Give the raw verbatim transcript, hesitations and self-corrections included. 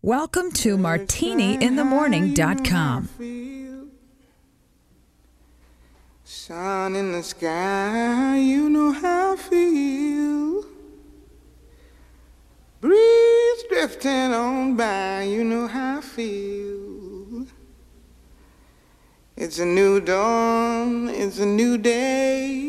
Welcome to martini in the morning dot com. Sun in the sky, you know how I feel. Breeze drifting on by, you know how I feel. It's a new dawn, it's a new day.